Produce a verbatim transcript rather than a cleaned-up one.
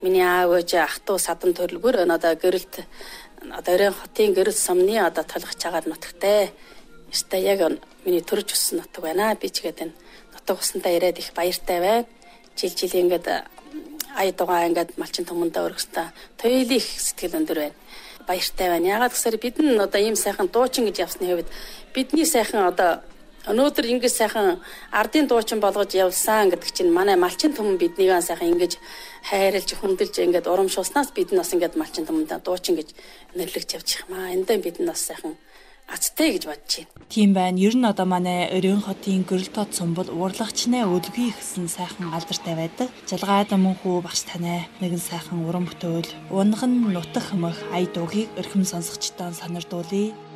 Миний аав ээж ах トゥ садан төрөлгөр одоо гэрэлт одоо Оройн хотын гэрэл сумны одоо толгоч чагаар нутагтай. Яста яг миний төрж өссөн нутаг байна. Би ч гэдэг энэ нутаг усандаа ирээд их баяртай байна. Жил жил ингээд ая дугаа ингээд малчин түмэндээ өргөстэй тойлын их сэтгэл өндөр байна. Баяртай байна. Ягаад гэхээр бид нь одоо ийм сайхан дуучин гэж явсны хэвэд бидний сайхан одоо өнөөдөр ингэж сайхан ардын дуучин болгож явсан гэдэг чинь манай малчин түмэн биднийг сайхан ингэж хайрлж хүндэлж ингээд урамшуулснаас бид нь бас ингээд малчин түмэндээ дуучин гэж нэрлэгч явчих юм аа. Эндээ бид нь бас сайхан азтай гэж бодож байна. Тийм байна. Ер нь одоо манай Оройн хотын гэрэл тод сум бол урлагчнаа өлгий гэсэн сайхан алдартай байдаг. Жалгаад мөнхүү багш танай нэгэн сайхан уран бүтээл, унган нутах хэмэх ая дуугийг өрхөм сонсогчдод санардуулъя.